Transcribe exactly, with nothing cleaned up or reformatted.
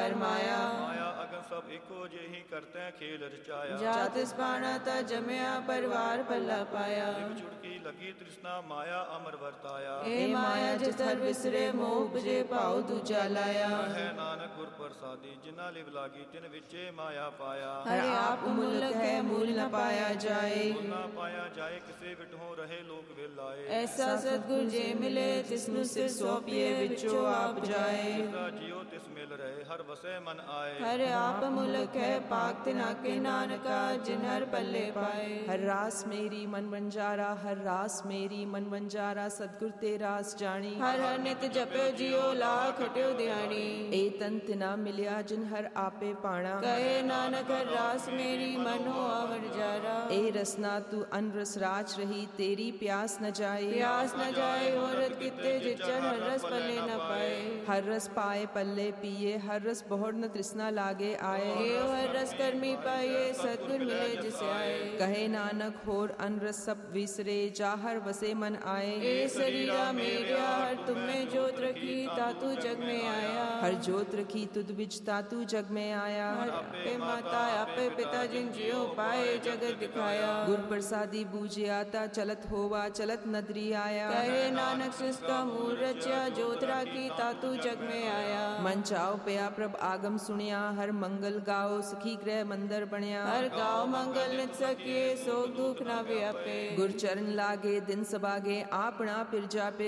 हर माया माया अगन सब एको जे ही करते खेल रचाया जात पाना ता जमया परवार पल्ला पाया चुड़की लगी तृष्णा माया अमर वर्ताया ए माया जिस हर विसरे मोह उपजे पाओ दूजा लाया है नानक गुर प्रसादी जिना लिव लागी तिन विचे माया पाया हर आप मुल्क है मूल न पाया जाए ना पाया जाए किसे विटहो रहे लोक विलाए ऐसा सतगुर जे मिले तिसनु सिर सौंपिए विचो आप जाए जियो तिस मिल रहे हर वसे मन आए हर आप मुल्क है पाक तिनाके नानका जिन हर पल्ले पाए हर रास मेरी मन बंजारा हर रास मेरी मन बंजारा सतगुर ते रास जानी हर हर नित जपयो जियो लाख हट्यो ध्यानी ए तन तिना मिलिया जिन हर आपे पाणा कहे नानक हर रास मेरी मन हो आवर जारा ए रसना तू अन रस राज रही तेरी प्यास न जाए प्यास न जाए औरत कित्ते जिचर हर रस पल्ले न पाए हर रस पाए पल्ले पिए हर रस बहुर न तृष्णा लागे आए एव हर रस कर्मी पाए सतगुर मिले जिसे आए कहे नानक होर अन रस सब विसरे जा हर वसे मन आए ए शरीरा मेरा हर तुमने जोत रखी तातू जग में आया हर जोत रखी तुद बिच तातू जग में आया हर आपे माता आपे पिता जिन जियो पाए जगत दिखाया गुर प्रसादी बूझे आता चलत होवा चलत नदरी आया कहे नानक सिसका मूल रचा जोत राखी तातू जग में आया मन चाओ पया प्रभ आगम सुनिया हर मंगल गाओ सखी ग्रह मंदिर बनिया हर गाँव मंगल नित सके सोख दुख ना व्यापे गुर चरण लागे दिन सबागे आपना पिर जापे